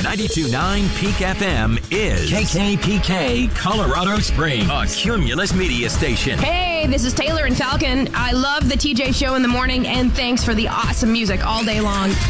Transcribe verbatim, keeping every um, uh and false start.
ninety-two point nine Peak F M is K K P K Colorado Springs, a Cumulus media station. Hey, this is Taylor and Falcon. I love the T J Show in the morning, and thanks for the awesome music all day long.